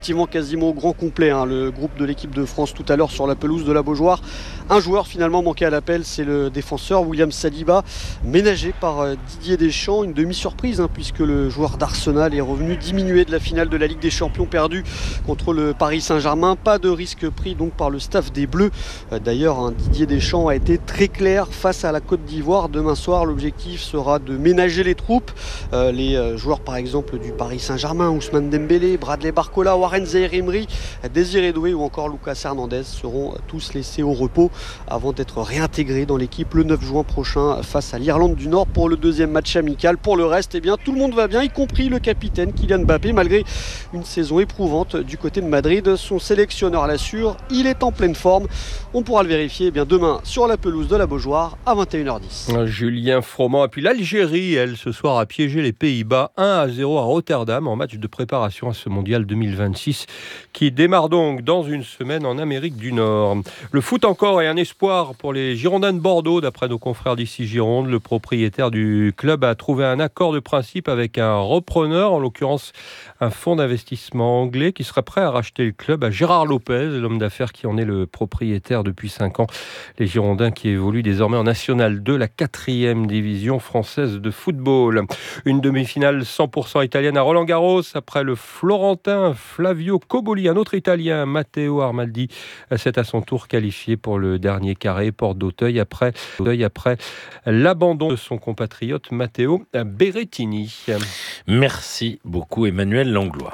Effectivement, quasiment au grand complet, le groupe de l'équipe de France tout à l'heure sur la pelouse de la Beaujoire. Un joueur finalement manqué à l'appel, c'est le défenseur William Saliba, ménagé par Didier Deschamps. Une demi-surprise puisque le joueur d'Arsenal est revenu diminué de la finale de la Ligue des Champions perdue contre le Paris Saint-Germain. Pas de risque pris donc par le staff des Bleus. D'ailleurs, Didier Deschamps a été très clair face à la Côte d'Ivoire. Demain soir, l'objectif sera de ménager les troupes. Les joueurs par exemple du Paris Saint-Germain, Ousmane Dembélé, Bradley Barcola, Warren Zaïre-Emery, Désiré Doué ou encore Lucas Hernandez seront tous laissés au repos avant d'être réintégrés dans l'équipe le 9 juin prochain face à l'Irlande du Nord pour le deuxième match amical. Pour le reste, tout le monde va bien, y compris le capitaine Kylian Mbappé, malgré une saison éprouvante du côté de Madrid. Son sélectionneur l'assure, il est en pleine forme. On pourra le vérifier demain sur la pelouse de la Beaujoire à 21h10. Julien Froment. Et puis l'Algérie, elle, ce soir, a piégé les Pays-Bas 1-0 à Rotterdam en match de préparation à ce mondial 2026 qui démarre donc dans une semaine en Amérique du Nord. Le foot encore et un espoir pour les Girondins de Bordeaux, d'après nos confrères d'ici Gironde. Le propriétaire du club a trouvé un accord de principe avec un repreneur, en l'occurrence un fonds d'investissement anglais qui serait prêt à racheter le club à Gérard Lopez, l'homme d'affaires qui en est le propriétaire depuis 5 ans. Les Girondins qui évoluent désormais en National 2, la 4e division française de football. Une demi-finale 100% italienne à Roland-Garros après le Florentin Flavio Cobolli, un autre Italien, Matteo Armaldi, s'est à son tour qualifié pour le dernier carré, porte d'Auteuil, après l'abandon de son compatriote Matteo Berrettini. Merci beaucoup Emmanuel Langlois.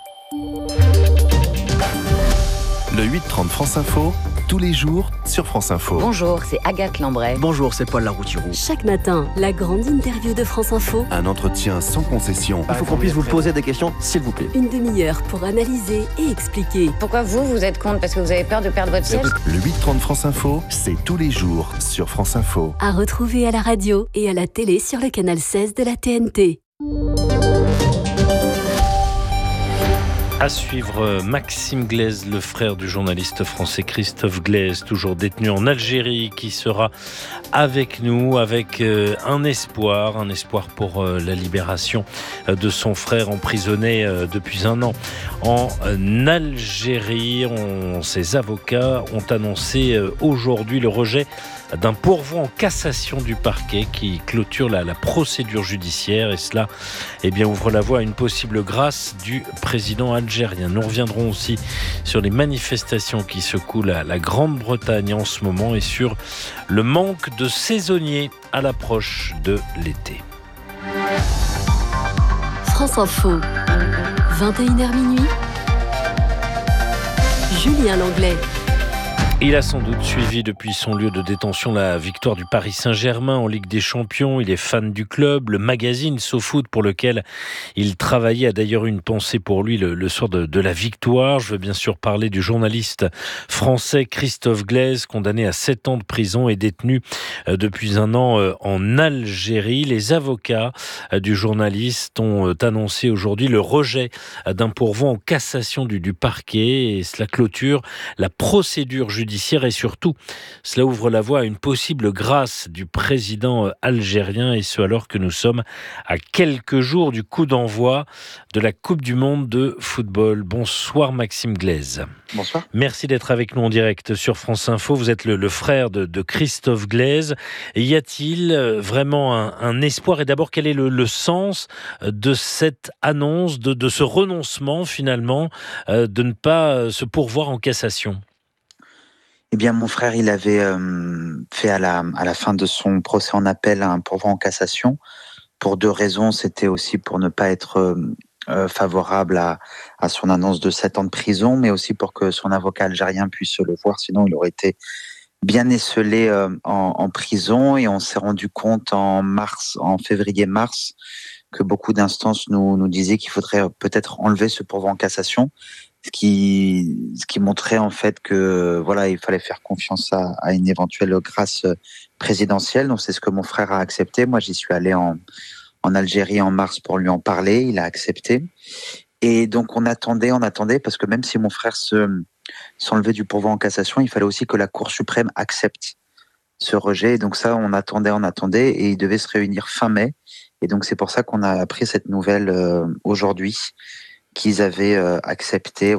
Le 8-30 France Info, tous les jours sur France Info. Bonjour, c'est Agathe Lambray. Bonjour, c'est Paul Laroutirou. Chaque matin, la grande interview de France Info. Un entretien sans concession. Il faut qu'on puisse vous poser des questions, s'il vous plaît. Une demi-heure pour analyser et expliquer. Pourquoi vous êtes contre? Parce que vous avez peur de perdre votre siège? Le 8-30 France Info, c'est tous les jours sur France Info. À retrouver à la radio et à la télé sur le canal 16 de la TNT. À suivre, Maxime Glaise, le frère du journaliste français Christophe Glaise, toujours détenu en Algérie, qui sera avec nous avec un espoir pour la libération de son frère emprisonné depuis 1 an en Algérie. Ses avocats ont annoncé aujourd'hui le rejet d'un pourvoi en cassation du parquet qui clôture la procédure judiciaire, et cela ouvre la voie à une possible grâce du président algérien. Nous reviendrons aussi sur les manifestations qui secouent la Grande-Bretagne en ce moment et sur le manque de saisonniers à l'approche de l'été. France Info, 21h minuit. Julien Langlais. Il a sans doute suivi depuis son lieu de détention la victoire du Paris Saint-Germain en Ligue des Champions. Il est fan du club. Le magazine SoFoot pour lequel il travaillait a d'ailleurs une pensée pour lui le soir de la victoire. Je veux bien sûr parler du journaliste français Christophe Glaise, condamné à 7 ans de prison et détenu depuis 1 an en Algérie. Les avocats du journaliste ont annoncé aujourd'hui le rejet d'un pourvoi en cassation du parquet, et cela clôture la procédure judiciaire et surtout, cela ouvre la voie à une possible grâce du président algérien, et ce alors que nous sommes à quelques jours du coup d'envoi de la Coupe du Monde de football. Bonsoir Maxime Glaise. Bonsoir. Merci d'être avec nous en direct sur France Info. Vous êtes le frère de Christophe Glaise. Et y a-t-il vraiment un espoir? Et d'abord, quel est le sens de cette annonce, de ce renoncement finalement, de ne pas se pourvoir en cassation? Eh bien, mon frère, il avait fait à la fin de son procès en appel un pourvoi en cassation pour 2 raisons. C'était aussi pour ne pas être favorable à son annonce de 7 ans de prison, mais aussi pour que son avocat algérien puisse le voir. Sinon, il aurait été bien esseulé en prison. Et on s'est rendu compte en février-mars, que beaucoup d'instances nous disaient qu'il faudrait peut-être enlever ce pourvoi en cassation. Ce qui montrait en fait que il fallait faire confiance à une éventuelle grâce présidentielle. Donc c'est ce que mon frère a accepté. Moi, j'y suis allé en Algérie en mars pour lui en parler. Il a accepté. Et donc on attendait parce que même si mon frère s'enlevait du pourvoi en cassation, il fallait aussi que la Cour suprême accepte ce rejet. Et donc ça, on attendait et il devait se réunir fin mai. Et donc c'est pour ça qu'on a appris cette nouvelle aujourd'hui. qu'ils avaient accepté